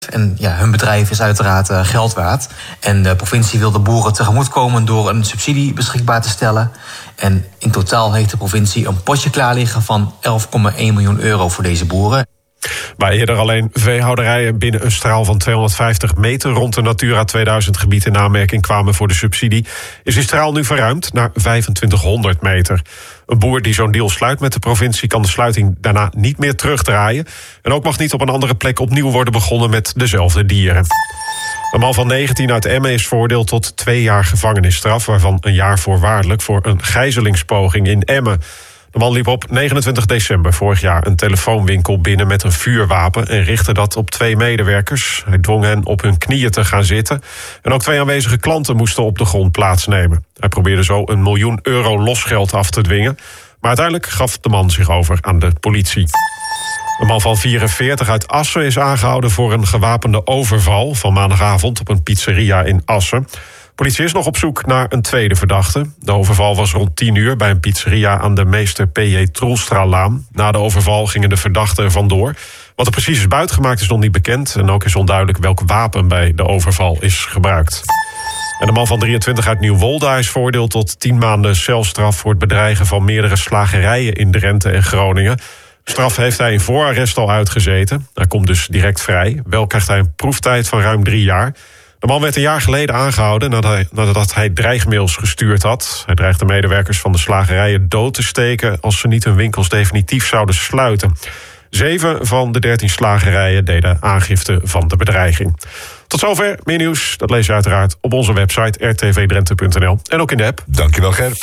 En ja, hun bedrijf is uiteraard geld waard. En de provincie wil de boeren tegemoetkomen door een subsidie beschikbaar te stellen. En in totaal heeft de provincie een potje klaar liggen van 11,1 miljoen euro voor deze boeren. Waar eerder alleen veehouderijen binnen een straal van 250 meter rond de Natura 2000 gebied in aanmerking kwamen voor de subsidie, is die straal nu verruimd naar 2500 meter. Een boer die zo'n deal sluit met de provincie kan de sluiting daarna niet meer terugdraaien. En ook mag niet op een andere plek opnieuw worden begonnen met dezelfde dieren. Een man van 19 uit Emmen is veroordeeld tot 2 jaar gevangenisstraf, waarvan een jaar voorwaardelijk voor een gijzelingspoging in Emmen. De man liep op 29 december vorig jaar een telefoonwinkel binnen met een vuurwapen en richtte dat op 2 medewerkers. Hij dwong hen op hun knieën te gaan zitten. En ook 2 aanwezige klanten moesten op de grond plaatsnemen. Hij probeerde zo €1 miljoen losgeld af te dwingen. Maar uiteindelijk gaf de man zich over aan de politie. Een man van 44 uit Assen is aangehouden voor een gewapende overval van maandagavond op een pizzeria in Assen. De politie is nog op zoek naar een tweede verdachte. De overval was rond 10 uur bij een pizzeria aan de Meester P.J. Troelstralaan. Na de overval gingen de verdachten er vandoor. Wat er precies is buitgemaakt is nog niet bekend. En ook is onduidelijk welk wapen bij de overval is gebruikt. En de man van 23 uit Nieuwolda is veroordeeld tot 10 maanden celstraf voor het bedreigen van meerdere slagerijen in Drenthe en Groningen. De straf heeft hij in voorarrest al uitgezeten. Hij komt dus direct vrij. Wel krijgt hij een proeftijd van ruim 3 jaar. De man werd een jaar geleden aangehouden nadat hij dreigmails gestuurd had. Hij dreigde medewerkers van de slagerijen dood te steken als ze niet hun winkels definitief zouden sluiten. 7 van de 13 slagerijen deden aangifte van de bedreiging. Tot zover. Meer nieuws, dat lees je uiteraard op onze website rtvdrenthe.nl en ook in de app. Dankjewel, Ger.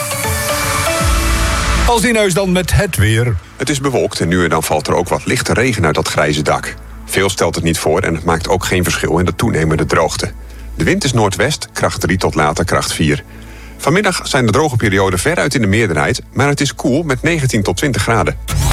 Als die neus dan met het weer. Het is bewolkt en nu en dan valt er ook wat lichte regen uit dat grijze dak. Veel stelt het niet voor en het maakt ook geen verschil in de toenemende droogte. De wind is noordwest, kracht 3 tot later kracht 4. Vanmiddag zijn de droge perioden veruit in de meerderheid, maar het is koel met 19 tot 20 graden.